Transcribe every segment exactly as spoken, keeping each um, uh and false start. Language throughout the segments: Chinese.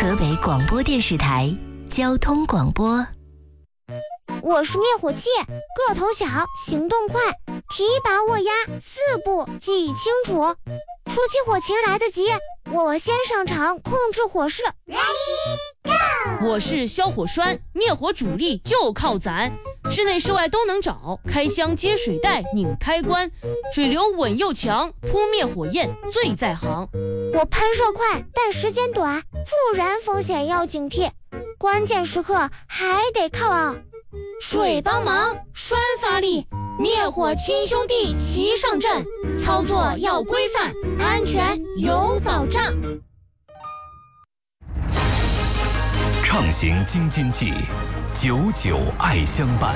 河北广播电视台交通广播。 我是灭火器，个头小，行动快，提拔握压，四步记忆清楚。初期火情来得及，我先上场控制火势。Ready go！ 我是消火栓，灭火主力就靠咱，室内室外都能找，开箱接水带，拧开关，水流稳又强，扑灭火焰最在行。 我喷射快，但时间短，复燃风险要警惕，关键时刻还得靠啊水帮忙，栓发力，灭火亲兄弟齐上阵，操作要规范，安全有保障。 畅行京津冀，久久爱相伴。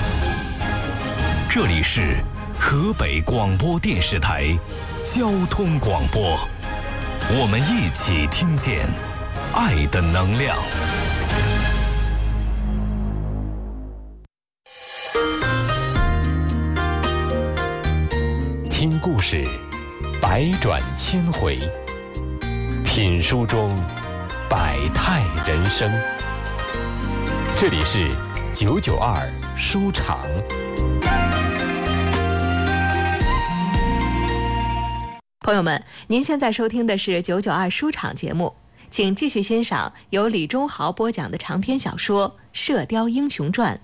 这里是河北广播电视台交通广播，我们一起听见爱的能量。听故事，百转千回；品书中百态人生。这里是九九二书场。 朋友们，您现在收听的是九九二书场节目，请继续欣赏由李忠豪播讲的长篇小说《射雕英雄传》。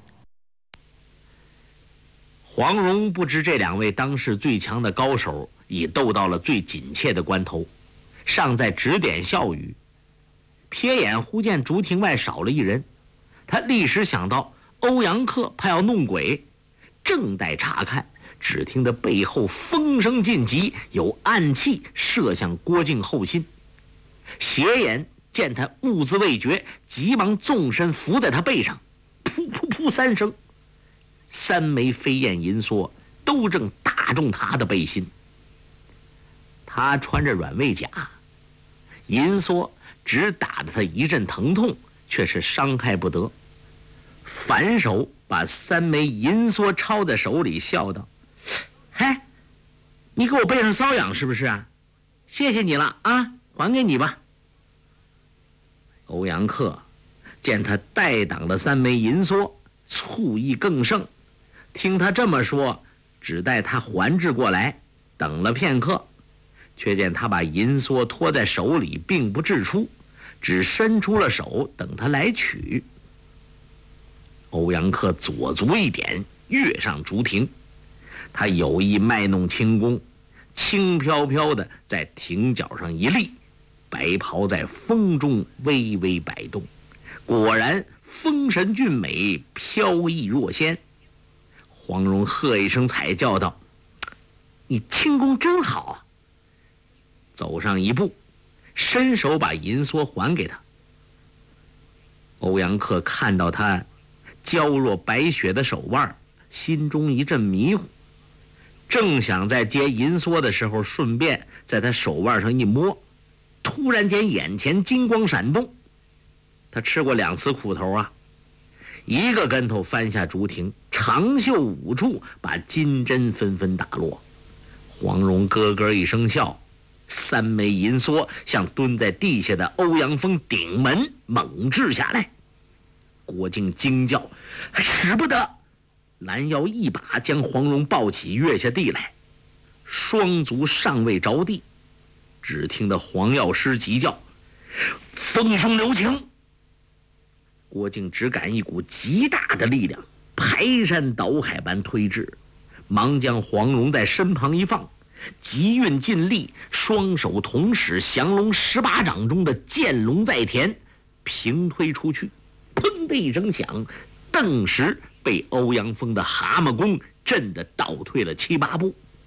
黄蓉不知这两位当世最强的高手已斗到了最紧切的关头，尚在指点笑语。瞥眼忽见竹亭外少了一人，他立时想到欧阳克怕要弄鬼，正待查看，只听得背后风声尽急，有暗器射向郭靖后心。斜眼见他兀自未觉，急忙纵身伏在他背上，噗噗噗三声，三枚飞燕银梭都正打中他的背心。他穿着软猬甲，银梭只打得他一阵疼痛，却是伤害不得。反手把三枚银梭抄在手里，笑道：“嘿，你给我背上瘙痒是不是啊？谢谢你了啊，还给你吧。”欧阳克见他代挡了三枚银梭，醋意更盛。听他这么说，只待他还至过来，等了片刻，却见他把银梭托在手里，并不掷出，只伸出了手等他来取。欧阳克左足一点，跃上竹亭，他有意卖弄轻功，轻飘飘的在亭角上一立，白袍在风中微微摆动，果然风神俊美，飘逸若仙。黄蓉喝一声彩，叫道：“你轻功真好啊！”走上一步，伸手把银梭还给他。欧阳克看到他娇若白雪的手腕，心中一阵迷糊，正想在接银梭的时候顺便在他手腕上一摸，突然间眼前金光闪动，他吃过两次苦头啊，一个跟头翻下竹亭，长袖舞处，把金针纷纷打落。黄蓉咯咯一声笑，三枚银梭向蹲在地下的欧阳锋顶门猛掷下来。郭靖惊叫：“使不得！”拦腰一把将黄蓉抱起，跃下地来，双足尚未着地，只听得黄药师急叫：“锋兄留情！”郭靖只感一股极大的力量排山倒海般推至，忙将黄蓉在身旁一放，急运尽力，双手同使降龙十八掌中的剑龙在田，平推出去，砰的一声响，顿时被欧阳锋的蛤蟆功震得倒退了七八步。